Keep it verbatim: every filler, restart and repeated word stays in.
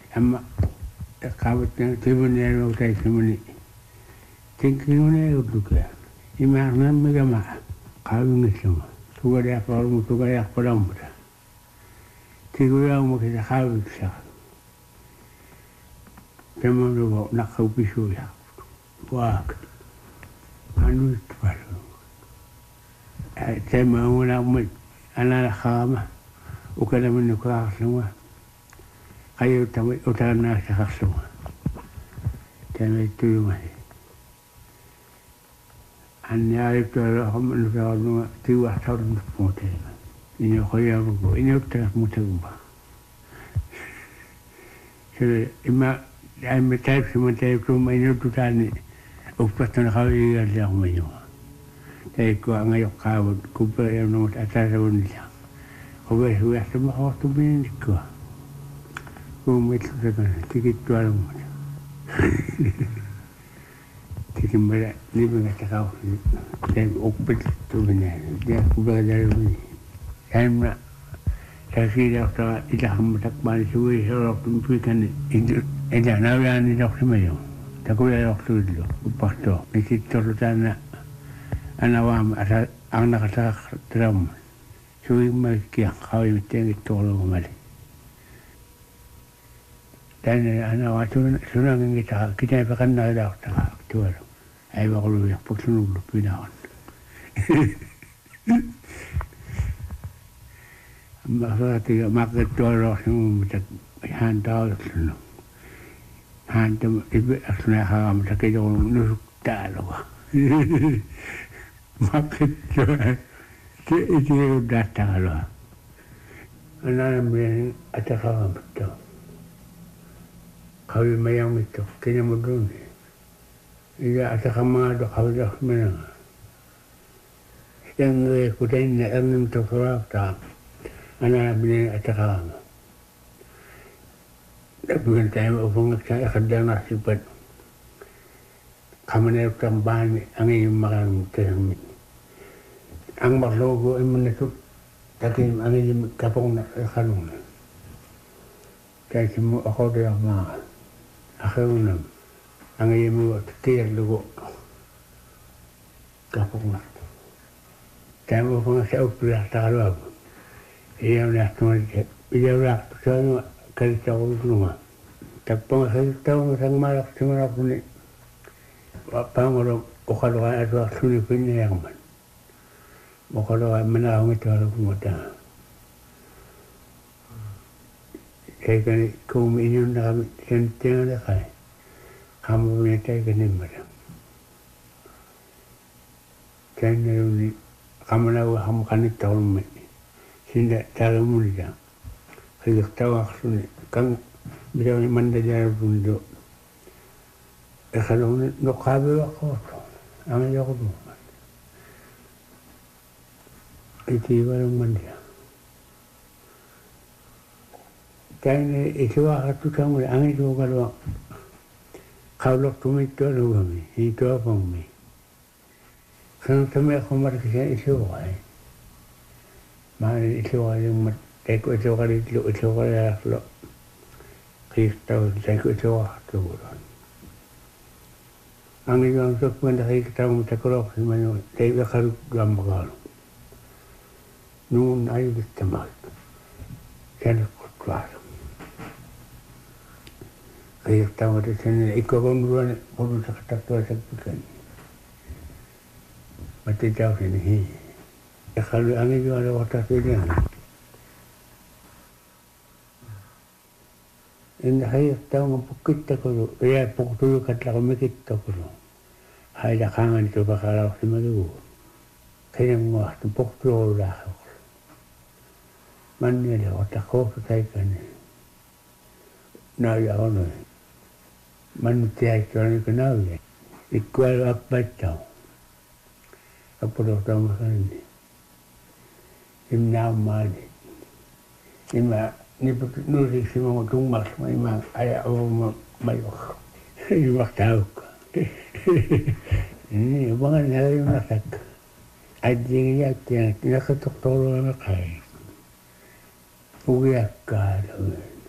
amma kawat na tibunero tay simuni tingkingune utuke imarna megama kawing isama tuga ya paru tuga ya param tiguya mo kita kawit sa temo do nakaupisu ya wak anu paru tema una mo ana la khama ukala min ka semua ayo tamu utana sa semua tema itu mai anya itu ham nu ka nu tiwa tahun pote ini khoya go ini uta mutumba se ima ai me type semua type rumah ini tu tani upatan khawi ya yang mayo tay ko ngayo ka ko pa no ata sa unia ko be huwa semua ho tu bin ko ko me tu ka tikit tu alam tikit mera ni be ta ka tay upet tu bin dia ko ba da ni kan kasi dah ta ila ham tak ban suwi so tu kan itu eda na ya ni dak semayo ta ko ya dak tu lo pasto ni tu tana ana wa asa ang nakata tram suwi ma ki khawi tengi tolo mali dan ana wa tu suna ngi ta kita pa kan na da ta tu ai wa ko ya poknu lu pinaon makati makat tolo sum tak han dal no han tu ibe asna ha am tak jo nu ta lo makat ke itu data lo ana me ataka to kawi mayang itu kenya mudun iya ataka ma do kawi do mena yang ku den en to ta ana bini ataka bukan tayo upang saya kadang asipat kamane tambani ang iyong makang termi ang marlogo ay manasuk takin ang iyong kapong na kanong kaya mo ako din mga ako nam ang iyong mo tiyag lugo kapong na tayo mo pang sa upira sa kalwag iyaw na tumalit iyaw na sa kalita ko luma tapang kalita ko sa malak sumarap ni pangoro okaloa ato suni pinya yang man okaloa mana ang ito alo kumota kaya kani kung inyo na kami sentinga na kaya kamu punya tayo kanin mara kaya na yun kamu na kamu kanit taon mo sinda talo mo niya kaya tawa suni kang bitaw ni manda dyan pundo kalau nak kabel aku, angin aku tu, itu barang mana? Tapi itu aku tu kamu angin tu kalau kalau tu itu lu kami, itu apa kami? Kalau tu aku marah kisah itu apa? Mana itu apa yang mat? Aku itu kalau itu itu kalau kalau kita aku itu apa tu? Ang iyong sukman na kita mo takurok si Mayo, tayo kakaruk gambagal. Noon ay bitamag. Kaya nakutwaro. Kaya tayo ito siya nila, ikaw kong ruwan, puro sa kataktuwa sa pikan. Matitaw siya nihi. Kakalu ang iyong alaw kataktuwa niya. Ina kaya tayo nga pukit takuro, kaya pukutuyo katla kumikit takuro. Hai da kangen itu bakal si malu. Kaya mo at poklo la. Man ni le otak ko kai kan. Na ya ono. Man tiai kan kan na ye. Ikual apata. Apo tama kan ni. Imna mani. Ima ni nuri si mo tungmas mai ma aya o mai o. Ima tau. Ini bangan hari masak. Aja ya tiang tidak ketok tolong nak kai. Uya kalau